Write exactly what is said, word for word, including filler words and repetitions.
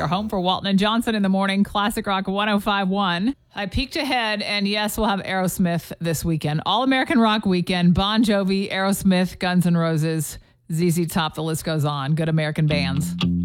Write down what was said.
your home for Walton and Johnson in the morning. Classic Rock one oh five point one. I peeked ahead, and yes, we'll have Aerosmith this weekend. All-American Rock Weekend. Bon Jovi, Aerosmith, Guns N' Roses, Z Z Top. The list goes on. Good American bands.